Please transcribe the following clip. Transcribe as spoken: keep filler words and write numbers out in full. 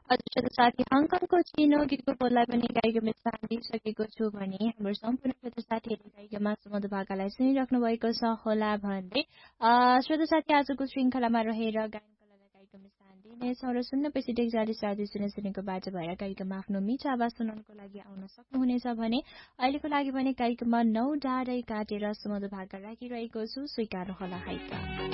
हजुर साथी हङकङको चिनो गीतको बोललाई पनि कार्यक्रममा स्थान दिइसकेको छु भने हाम्रो सम्पूर्ण श्रोता साथीहरूले कार्यक्रममा सुमधुर भाकालाई सुनिराख्नु भएको छ होला भन्दै श्रोता साथी आजको श्रृङ्खलामा रहेर गायन कलालाई कार्यक्रममा स्थान दिनेछौँ र शून्य पैँसठी एकचालिस चार शून्य शून्यको बाटो भएर कार्यक्रममा आफ्नो मिठो आवाज सुनाउनको लागि आउन सक्नुहुनेछ भने अहिलेको लागि भने कार्यक्रममा नौ डाँडै काटेर सुमधुर भाका राखिरहेको छु स्वीकार होला है त।